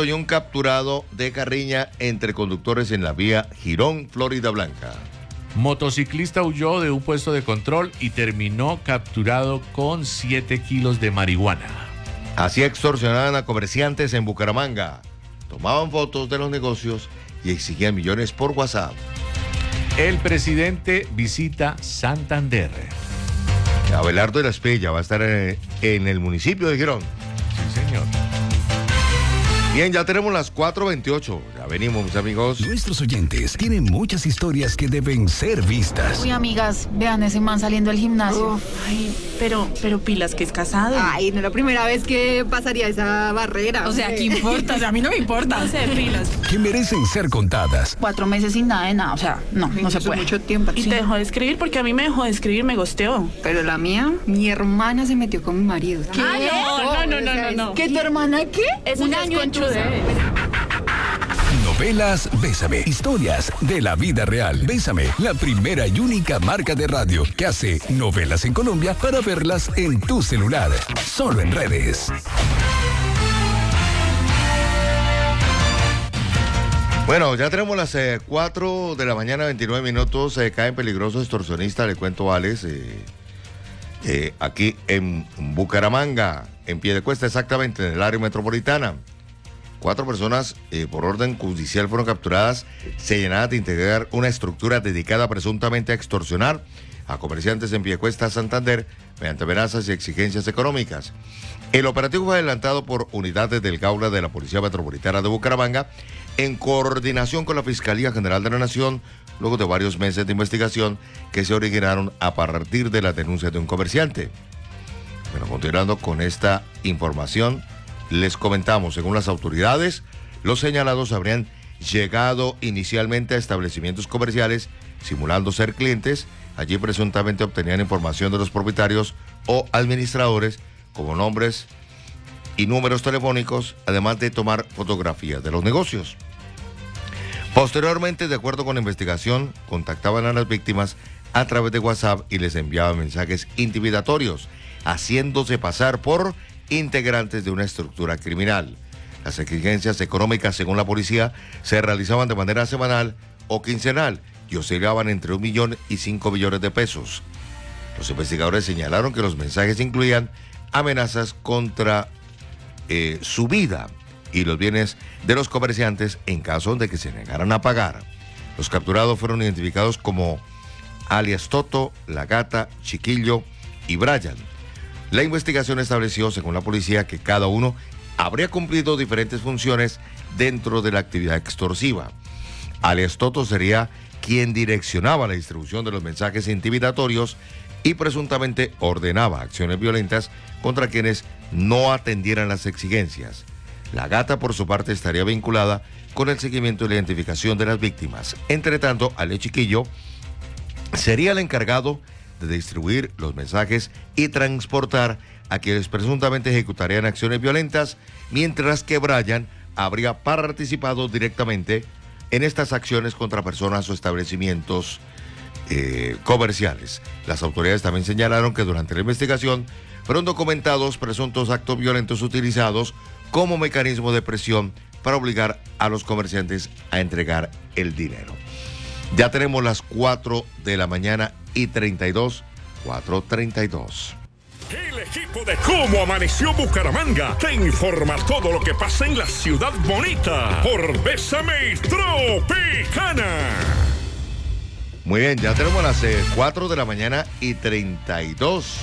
susto y un capturado de carriña entre conductores en la vía Girón, Florida Blanca. Motociclista huyó de un puesto de control y terminó capturado con 7 kilos de marihuana. Así extorsionaban a comerciantes en Bucaramanga. Tomaban fotos de los negocios y exigían millones por WhatsApp. El presidente visita Santander. Abelardo de la Espriella va a estar en el municipio de Girón. Sí, señor. Bien, ya tenemos las 4:28. Ya venimos, mis amigos. Nuestros oyentes tienen muchas historias que deben ser vistas. Uy, amigas, vean ese man saliendo del gimnasio. Ay, pero pilas que es casado. Ay, no es la primera vez que pasaría esa barrera. O sea, ¿qué importa? O sea, a mí no me importa. No sé, pilas. Que merecen ser contadas. 4 meses sin nada de nada, o sea, no se Eso puede. es mucho tiempo. Y Sí. te dejó de escribir porque a mí me dejó de escribir, me gosteó. Pero la mía, mi hermana se metió con mi marido. ¿Qué? No. ¿Que tu hermana qué? Eso ya es conchudez. Novelas Bésame. Historias de la vida real. Bésame, la primera y única marca de radio que hace novelas en Colombia para verlas en tu celular. Solo en redes. Bueno, ya tenemos las 4 de la mañana, 29 minutos. Cae en peligroso extorsionista, le cuento a Alex. Aquí en Bucaramanga, en Piedecuesta, exactamente, en el área metropolitana. 4 personas por orden judicial fueron capturadas, señaladas de integrar una estructura dedicada presuntamente a extorsionar a comerciantes en Piedecuesta, Santander, mediante amenazas y exigencias económicas. El operativo fue adelantado por unidades del Gaula de la Policía Metropolitana de Bucaramanga, en coordinación con la Fiscalía General de la Nación, luego de varios meses de investigación que se originaron a partir de la denuncia de un comerciante. Bueno, continuando con esta información, les comentamos, según las autoridades, los señalados habrían llegado inicialmente a establecimientos comerciales simulando ser clientes. Allí presuntamente obtenían información de los propietarios o administradores, como nombres y números telefónicos, además de tomar fotografías de los negocios. Posteriormente, de acuerdo con la investigación, contactaban a las víctimas a través de WhatsApp y les enviaban mensajes intimidatorios, haciéndose pasar por integrantes de una estructura criminal. Las exigencias económicas, según la policía, se realizaban de manera semanal o quincenal y oscilaban entre 1 millón y 5 millones de pesos. Los investigadores señalaron que los mensajes incluían amenazas contra su vida y los bienes de los comerciantes en caso de que se negaran a pagar. Los capturados fueron identificados como alias Toto, La Gata, Chiquillo y Brian. La investigación estableció, según la policía, que cada uno habría cumplido diferentes funciones dentro de la actividad extorsiva. Alias Toto sería quien direccionaba la distribución de los mensajes intimidatorios y presuntamente ordenaba acciones violentas contra quienes no atendieran las exigencias. La Gata, por su parte, estaría vinculada con el seguimiento y la identificación de las víctimas. Entre tanto, Ale Chiquillo sería el encargado de distribuir los mensajes y transportar a quienes presuntamente ejecutarían acciones violentas, mientras que Brian habría participado directamente en estas acciones contra personas o establecimientos comerciales. Las autoridades también señalaron que durante la investigación fueron documentados presuntos actos violentos utilizados como mecanismo de presión para obligar a los comerciantes a entregar el dinero. Ya tenemos las 4 de la mañana y 32, 4:32. El equipo de Cómo Amaneció Bucaramanga te informa todo lo que pasa en la ciudad bonita por Bésame Tropicana. Muy bien, ya tenemos las 4 de la mañana y 32.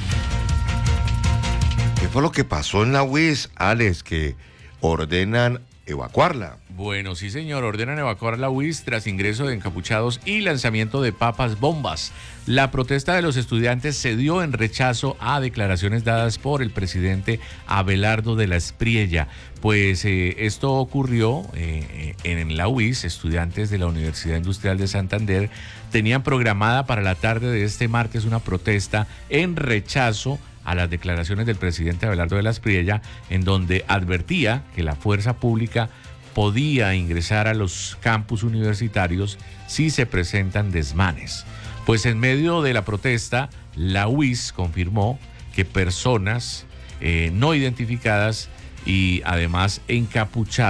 ¿Qué fue lo que pasó en la UIS, Alex, que ordenan evacuarla? Bueno, sí señor, ordenan evacuar la UIS tras ingreso de encapuchados y lanzamiento de papas bombas. La protesta de los estudiantes se dio en rechazo a declaraciones dadas por el presidente Abelardo de la Espriella. Pues esto ocurrió en la UIS. Estudiantes de la Universidad Industrial de Santander tenían programada para la tarde de este martes una protesta en rechazo a las declaraciones del presidente Abelardo de la Espriella, en donde advertía que la fuerza pública podía ingresar a los campus universitarios si se presentan desmanes. Pues en medio de la protesta, la UIS confirmó que personas no identificadas y además encapuchadas